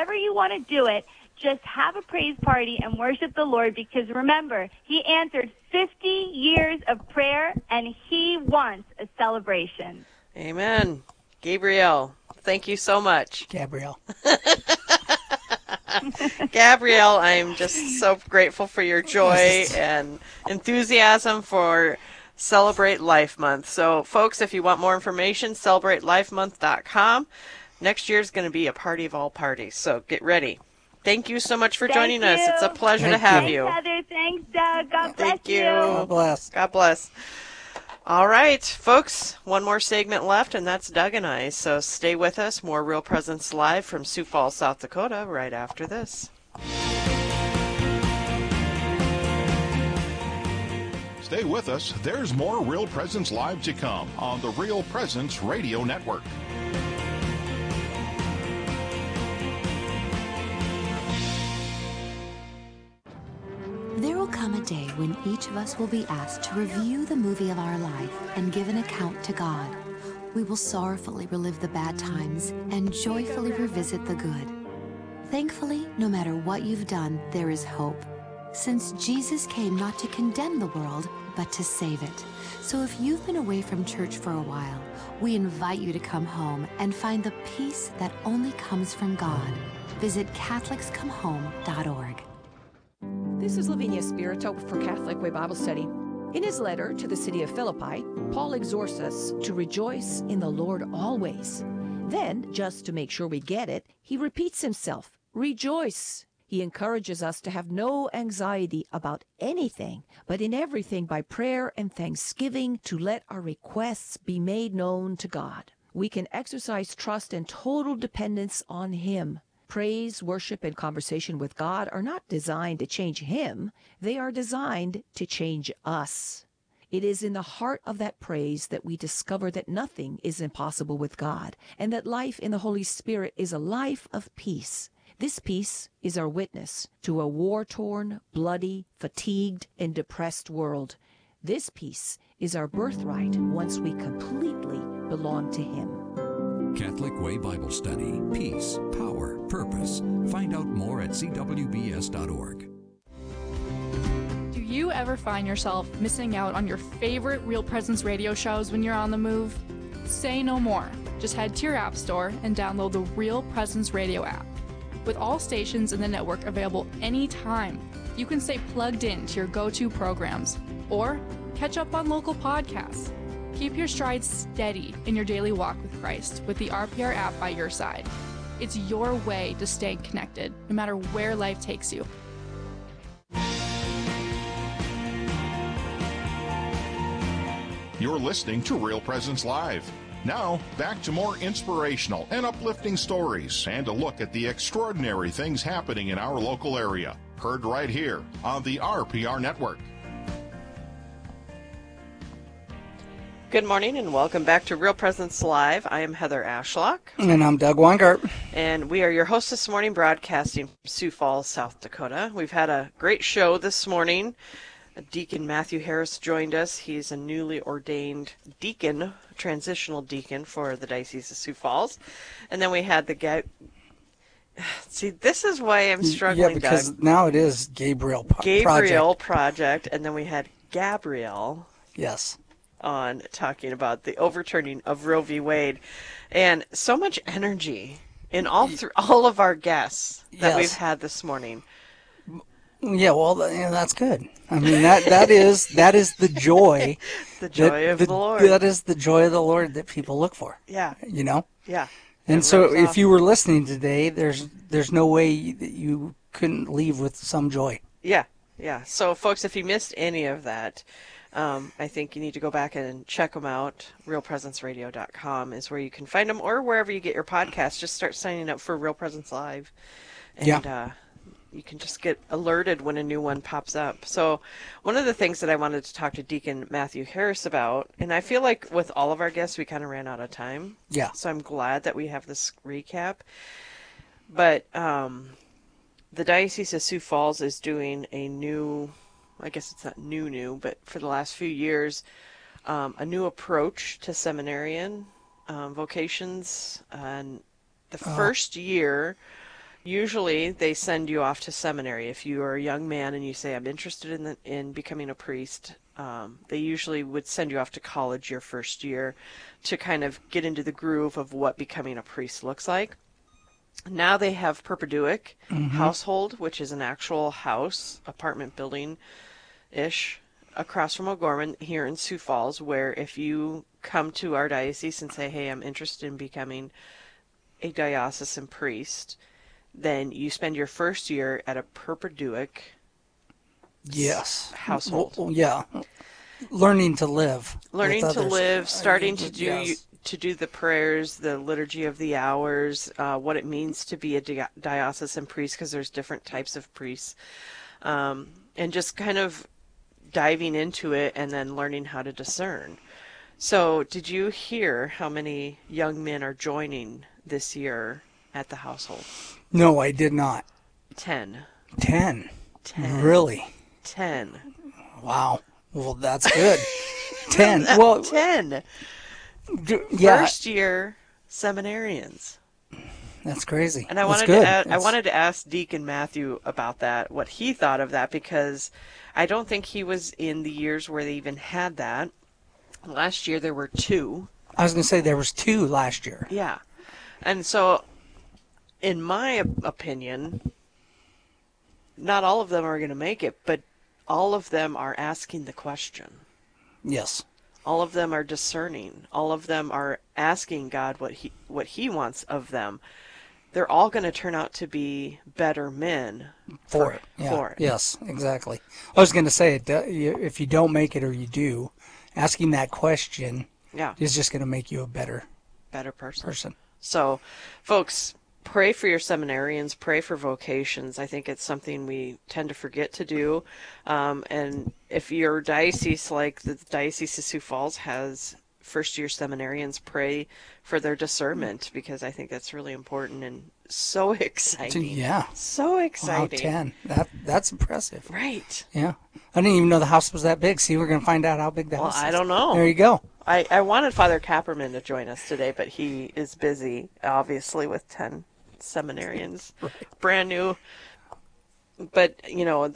however you want to do it, just have a praise party and worship the Lord, because remember, he answered 50 years of prayer and he wants a celebration. Amen. Gabrielle, thank you so much. Gabrielle. Gabrielle, I'm just so grateful for your joy and enthusiasm for Celebrate Life Month. So, folks, if you want more information, celebratelife.month.com. Next year is going to be a party of all parties, so get ready. Thank you so much for joining us. It's a pleasure to have you. Thanks, Heather. Thanks, Doug. God bless Thank you. God bless. God bless. All right, folks, one more segment left, and that's Doug and I. So stay with us. More Real Presence Live from Sioux Falls, South Dakota, right after this. Stay with us. There's more Real Presence Live to come on the Real Presence Radio Network. There will come a day when each of us will be asked to review the movie of our life and give an account to God. We will sorrowfully relive the bad times and joyfully revisit the good. Thankfully, no matter what you've done, there is hope, since Jesus came not to condemn the world, but to save it. So if you've been away from church for a while, we invite you to come home and find the peace that only comes from God. Visit CatholicsComeHome.org. This is Lavinia Spirito for Catholic Way Bible Study. In his letter to the city of Philippi, Paul exhorts us to rejoice in the Lord always. Then, just to make sure we get it, he repeats himself, rejoice. He encourages us to have no anxiety about anything, but in everything by prayer and thanksgiving to let our requests be made known to God. We can exercise trust and total dependence on him. Praise, worship, and conversation with God are not designed to change him. They are designed to change us. It is in the heart of that praise that we discover that nothing is impossible with God, and that life in the Holy Spirit is a life of peace. This peace is our witness to a war-torn, bloody, fatigued, and depressed world. This peace is our birthright once we completely belong to him. Catholic Way Bible Study. Peace, power, purpose. Find out more at cwbs.org. Do you ever find yourself missing out on your favorite Real Presence radio shows when you're on the move? Say no more. Just head to your app store and download the Real Presence radio app. With all stations in the network available anytime, you can stay plugged in to your go-to programs or catch up on local podcasts. Keep your stride steady in your daily walk with Christ with the RPR app by your side. It's your way to stay connected, no matter where life takes you. You're listening to Real Presence Live. Now, back to more inspirational and uplifting stories and a look at the extraordinary things happening in our local area. Heard right here on the RPR Network. Good morning and welcome back to Real Presence Live. I am Heather Ashlock. And I'm Doug Weingart. And we are your hosts this morning, broadcasting from Sioux Falls, South Dakota. We've had a great show this morning. Deacon Matthew Harris joined us. He's a newly ordained deacon, transitional deacon for the Diocese of Sioux Falls. And then we had the guy. See, this is why I'm struggling, Yeah, because Doug. now it is Gabriel Project. And then we had Gabrielle. Yes. On talking about the overturning of Roe v. Wade, and so much energy in all of our guests that we've had this morning. Yeah, well, that's good. I mean, that is the joy, the joy of the Lord. That is the joy of the Lord that people look for. Yeah, you know. Yeah. And so, if you were listening today, there's no way that you couldn't leave with some joy. Yeah, yeah. So, folks, if you missed any of that. I think you need to go back and check them out. RealPresenceRadio.com is where you can find them, or wherever you get your podcasts. Just start signing up for Real Presence Live, and you can just get alerted when a new one pops up. So one of the things that I wanted to talk to Deacon Matthew Harris about, and I feel like with all of our guests, we kind of ran out of time. Yeah. So I'm glad that we have this recap. But the Diocese of Sioux Falls is doing a new... I guess it's not new, but for the last few years, a new approach to seminarian vocations. And the first year, Usually they send you off to seminary. If you are a young man and you say, I'm interested in becoming a priest, they usually would send you off to college your first year to kind of get into the groove of what becoming a priest looks like. Now they have Perpeduic Household, which is an actual house, apartment building-ish, across from O'Gorman here in Sioux Falls, where if you come to our diocese and say, hey, I'm interested in becoming a diocesan priest, then you spend your first year at a Perpeduic household. Well, yeah. Learning to live. Learning to others. live, starting to do Yes. to do the prayers, the liturgy of the hours, what it means to be a diocesan priest, because there's different types of priests, and just kind of diving into it and then learning how to discern. So did you hear how many young men are joining this year at the household? No, I did not. 10. 10. 10. Really? 10. Wow. Well, that's good. 10. Well, 10. Yeah. First year seminarians. That's crazy. And I wanted to ask Deacon Matthew about that, what he thought of that, because I don't think he was in the years where they even had that. Last year there were 2. I was going to say there was 2 last year. Yeah. And so, in my opinion, not all of them are going to make it, but all of them are asking the question. Yes. All of them are discerning. All of them are asking God what he wants of them. They're all going to turn out to be better men for it. Yes, exactly. I was going to say, if you don't make it or you do, asking that question is just going to make you a better person. So, folks, pray for your seminarians, pray for vocations. I think it's something we tend to forget to do. And if your diocese, like the Diocese of Sioux Falls, has first-year seminarians, pray for their discernment, because I think that's really important and so exciting. Yeah. So exciting. Wow, 10. That's impressive. Right. Yeah. I didn't even know the house was that big. See, we're going to find out how big the house is. I don't know. There you go. I wanted Father Kapperman to join us today, but he is busy, obviously, with 10 seminarians. Right. Brand new. But, I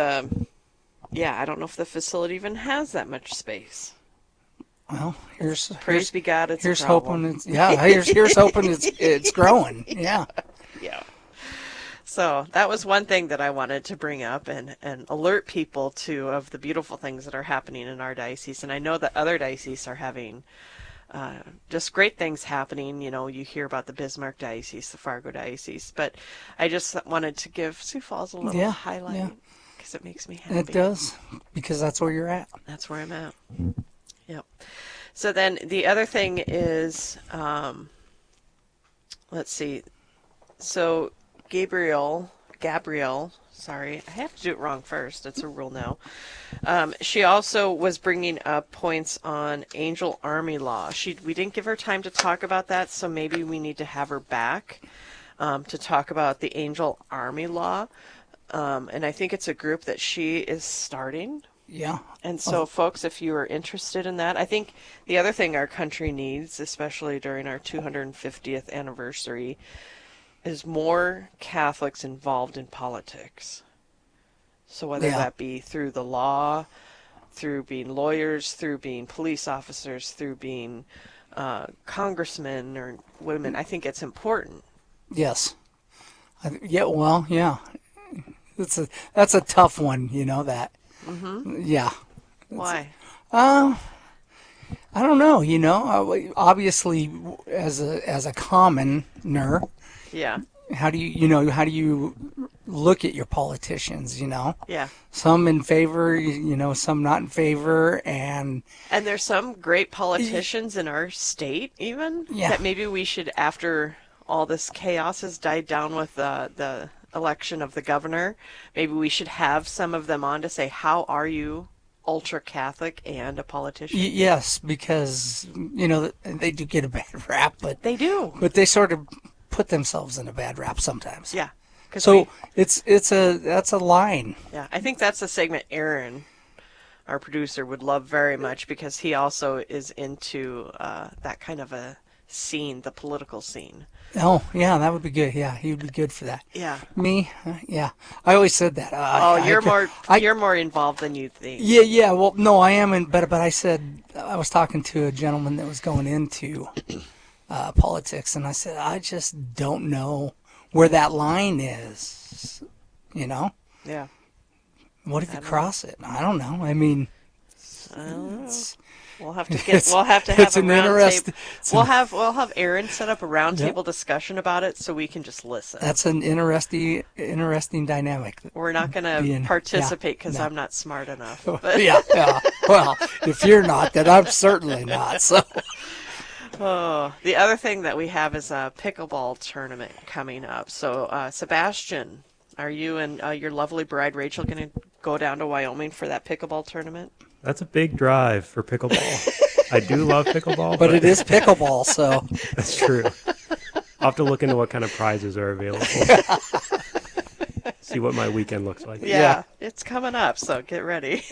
don't know if the facility even has that much space. Well, praise be God, it's here's a problem. hoping here's hoping it's growing. Yeah. Yeah. So that was one thing that I wanted to bring up and alert people to of the beautiful things that are happening in our diocese. And I know that other dioceses are having just great things happening. You hear about the Bismarck Diocese, the Fargo Diocese, but I just wanted to give Sioux Falls a little highlight because it makes me happy. It does, because that's where you're at. That's where I'm at. Yep. So then the other thing is, let's see. So Gabrielle, sorry, I have to do it wrong first. It's a rule now. She also was bringing up points on angel army law. We didn't give her time to talk about that, so maybe we need to have her back to talk about the angel army law. And I think it's a group that she is starting. Yeah. And so, folks, if you are interested in that, I think the other thing our country needs, especially during our 250th anniversary, is more Catholics involved in politics. So whether that be through the law, through being lawyers, through being police officers, through being congressmen or women, I think it's important. Yes. Yeah. That's a tough one, that. Mm-hmm. Yeah. Why? I don't know. Obviously, as a commoner. Yeah. How do you look at your politicians? Yeah. Some in favor, some not in favor, and there's some great politicians in our state, even that maybe we should, after all this chaos has died down with the election of the governor, maybe we should have some of them on to say, how are you ultra Catholic and a politician? Yes, because they do get a bad rap, but they do. But they sort of put themselves in a bad rap sometimes. Yeah. So that's a line. Yeah, I think that's a segment Aaron, our producer, would love very much, because he also is into that kind of a scene, the political scene. Oh, yeah, that would be good. Yeah, he would be good for that. Yeah. Me? Yeah. I always said that. You're more involved than you think. Yeah. Well, no, I am, but I said, I was talking to a gentleman that was going into politics, and I said, I just don't know where that line is, you know? Yeah. What if you cross it? I don't know. I mean, I don't know. We'll have to have a round table. We'll have Aaron set up a round table discussion about it so we can just listen. That's an interesting dynamic. We're not going to participate because I'm not smart enough. Yeah. Well, if you're not, then I'm certainly not. So. Oh, the other thing that we have is a pickleball tournament coming up. So, Sebastian, are you and your lovely bride Rachel going to go down to Wyoming for that pickleball tournament? That's a big drive for pickleball. I do love pickleball. But it is pickleball, so. That's true. I'll have to look into what kind of prizes are available. See what my weekend looks like. Yeah, it's coming up, so get ready.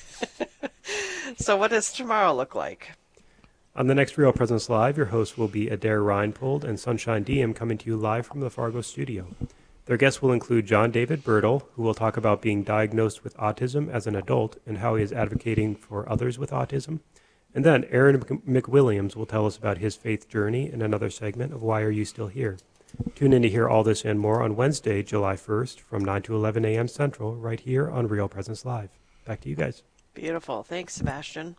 So what does tomorrow look like? On the next Real Presence Live, your hosts will be Adair Reinpold and Sunshine Diem coming to you live from the Fargo studio. Their guests will include John David Birtle, who will talk about being diagnosed with autism as an adult and how he is advocating for others with autism. And then Aaron McWilliams will tell us about his faith journey in another segment of Why Are You Still Here? Tune in to hear all this and more on Wednesday, July 1st from 9 to 11 a.m. Central, right here on Real Presence Live. Back to you guys. Beautiful. Thanks, Sebastian.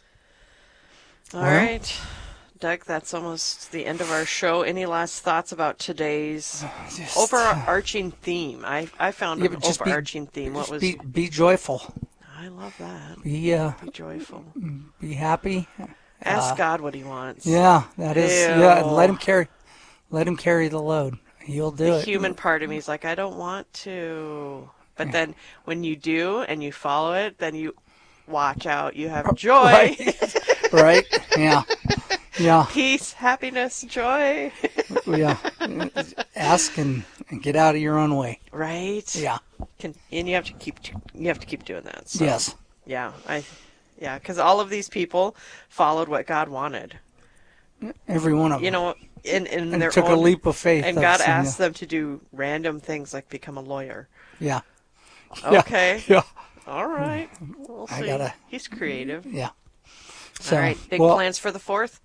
All right. Doug, that's almost the end of our show. Any last thoughts about today's overarching theme? I found an overarching theme. What was be joyful. I love that. Be joyful. Be happy. Ask God what He wants. Yeah, that is. Yeah, let Him carry the load. He'll do it. The human part of me is like, I don't want to. But then when you do and you follow it, then you watch out. You have joy. Right? Yeah. Yeah. Peace, happiness, joy. Yeah. Ask and get out of your own way. Right? Yeah. And you have to keep doing that. So, yes. Yeah. Because all of these people followed what God wanted. Every one of them. You know, in their took own, a leap of faith. And God asked them to do random things like become a lawyer. Yeah. Okay. Yeah. All right. We'll see. He's creative. Yeah. So, all right. Big plans for the 4th?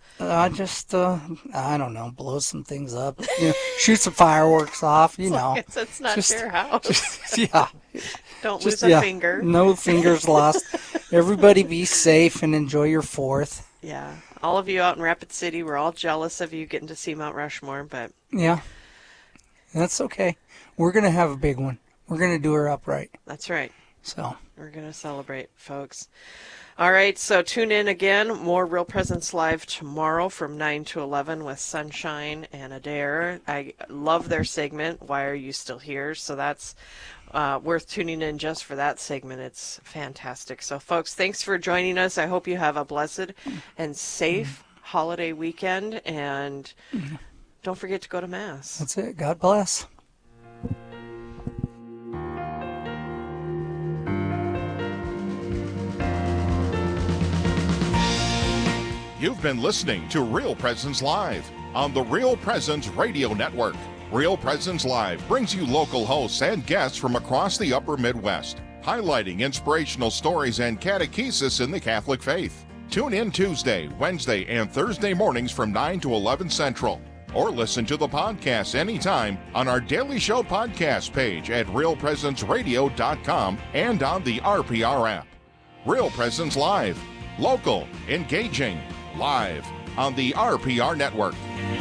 I don't know, blow some things up, shoot some fireworks off, It's not your house. Don't lose a finger. No fingers lost. Everybody be safe and enjoy your 4th. Yeah. All of you out in Rapid City, we're all jealous of you getting to see Mount Rushmore, but... Yeah. That's okay. We're going to have a big one. We're going to do her upright. That's right. So... We're going to celebrate, folks. All right, so tune in again. More Real Presence Live tomorrow from 9 to 11 with Sunshine and Adair. I love their segment, Why Are You Still Here? So that's worth tuning in just for that segment. It's fantastic. So, folks, thanks for joining us. I hope you have a blessed and safe holiday weekend. And don't forget to go to Mass. That's it. God bless. You've been listening to Real Presence Live on the Real Presence Radio Network. Real Presence Live brings you local hosts and guests from across the upper Midwest, highlighting inspirational stories and catechesis in the Catholic faith. Tune in Tuesday, Wednesday, and Thursday mornings from 9 to 11 Central. Or listen to the podcast anytime on our Daily Show podcast page at realpresenceradio.com and on the RPR app. Real Presence Live. Local, engaging, live on the RPR Network.